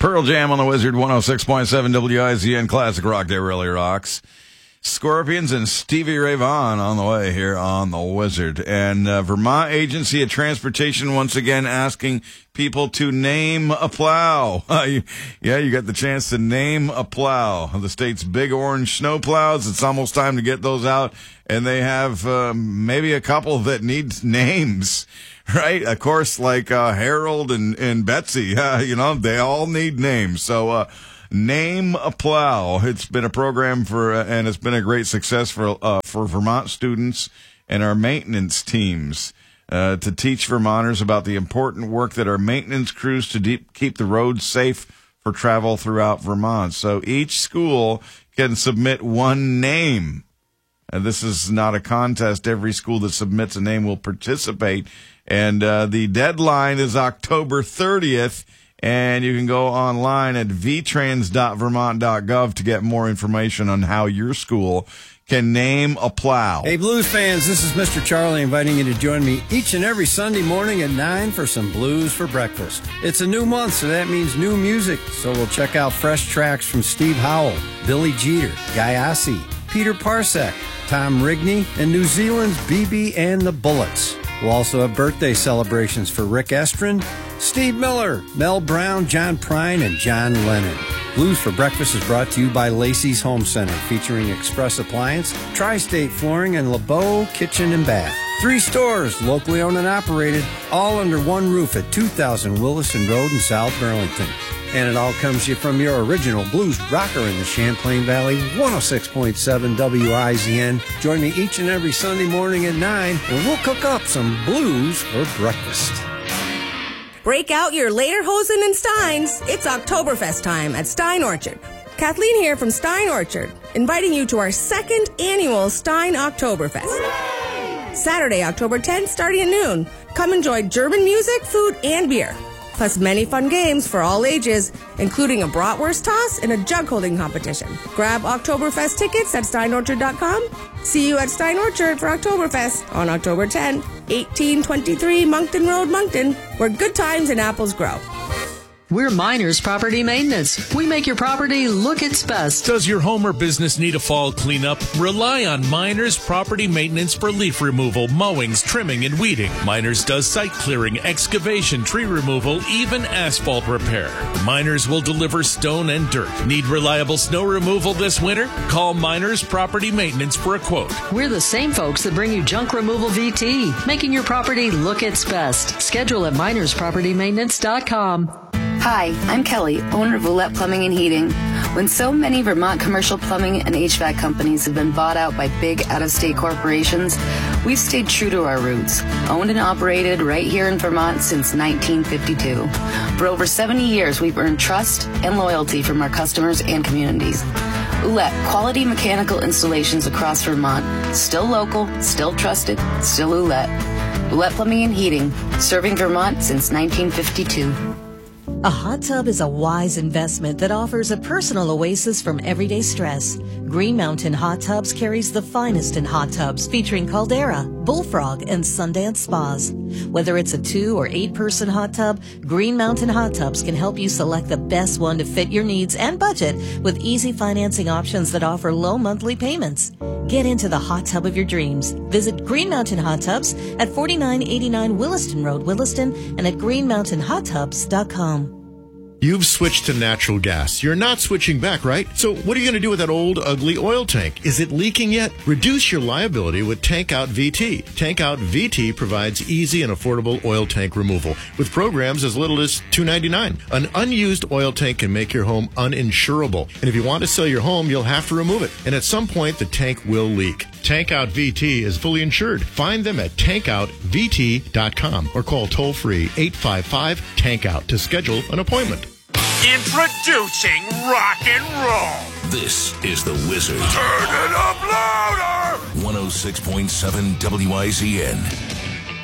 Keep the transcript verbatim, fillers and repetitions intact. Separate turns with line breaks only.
Pearl Jam on the Wizard, one oh six point seven W I Z N Classic Rock. They really rocks. Scorpions and Stevie Ray Vaughan on the way here on the Wizard. And uh, Vermont Agency of Transportation once again asking people to name a plow. Uh, you, yeah, you got the chance to name a plow. The state's big orange snow plows. It's almost time to get those out. And they have uh, maybe a couple that need names, right? Of course, like uh, Harold and, and Betsy, uh, you know, they all need names. So, uh, Name a Plow. It's been a program for, uh, and it's been a great success for uh, for Vermont students and our maintenance teams uh, to teach Vermonters about the important work that our maintenance crews to deep, keep the roads safe for travel throughout Vermont. So each school can submit one name. And this is not a contest. Every school that submits a name will participate. And uh, the deadline is October thirtieth. And you can go online at v trans dot vermont dot gov to get more information on how your school can name a plow.
Hey, Blues fans, this is Mister Charlie inviting you to join me each and every Sunday morning at nine for some blues for breakfast. It's a new month, so that means new music. So we'll check out fresh tracks from Steve Howell, Billy Jeter, Guy Ossie, Peter Parsec, Tom Rigney, and New Zealand's B B and the Bullets. We'll also have birthday celebrations for Rick Estrin, Steve Miller, Mel Brown, John Prine, and John Lennon. Blues for Breakfast is brought to you by Lacey's Home Center, featuring Express Appliance, Tri-State Flooring, and LeBeau Kitchen and Bath. Three stores, locally owned and operated, all under one roof at two thousand Williston Road in South Burlington. And it all comes to you from your original blues rocker in the Champlain Valley, one oh six point seven W I Z N. Join me each and every Sunday morning at nine, and we'll cook up some blues for breakfast.
Break out your Lederhosen and Steins. It's Oktoberfest time at Stein Orchard. Kathleen here from Stein Orchard, inviting you to our second annual Stein Oktoberfest. Hooray! Saturday, October tenth, starting at noon. Come enjoy German music, food, and beer. Plus many fun games for all ages, including a bratwurst toss and a jug holding competition. Grab Oktoberfest tickets at stein orchard dot com. See you at Stein Orchard for Oktoberfest on October tenth, eighteen twenty-three Moncton Road, Moncton, where good times and apples grow.
We're Miners Property Maintenance. We make your property look its best.
Does your home or business need a fall cleanup? Rely on Miners Property Maintenance for leaf removal, mowings, trimming, and weeding. Miners does site clearing, excavation, tree removal, even asphalt repair. Miners will deliver stone and dirt. Need reliable snow removal this winter? Call Miners Property Maintenance for a quote.
We're the same folks that bring you junk removal V T, making your property look its best. Schedule at miners property maintenance dot com.
Hi, I'm Kelly, owner of Ouellette Plumbing and Heating. When so many Vermont commercial plumbing and H V A C companies have been bought out by big out-of-state corporations, we've stayed true to our roots, owned and operated right here in Vermont since nineteen fifty-two. For over seventy years, we've earned trust and loyalty from our customers and communities. Ouellette, quality mechanical installations across Vermont. Still local, still trusted, still Ouellette. Ouellette Plumbing and Heating, serving Vermont since nineteen fifty-two.
A hot tub is a wise investment that offers a personal oasis from everyday stress. Green Mountain Hot Tubs carries the finest in hot tubs, featuring Caldera, Bullfrog, and Sundance Spas. Whether it's a two or eight person hot tub, Green Mountain Hot Tubs can help you select the best one to fit your needs and budget with easy financing options that offer low monthly payments. Get into the hot tub of your dreams. Visit Green Mountain Hot Tubs at forty-nine eighty-nine Williston Road, Williston, and at green mountain hot tubs dot com.
You've switched to natural gas. You're not switching back, right? So what are you going to do with that old, ugly oil tank? Is it leaking yet? Reduce your liability with Tank Out V T. Tank Out V T provides easy and affordable oil tank removal with programs as little as two dollars and ninety-nine cents. An unused oil tank can make your home uninsurable. And if you want to sell your home, you'll have to remove it. And at some point, the tank will leak. Tank Out V T is fully insured. Find them at tank out v t dot com or call toll-free eight five five tank out to schedule an appointment.
Introducing rock and roll.
This is The Wizard.
Turn it up louder.
one oh six point seven W I Z N.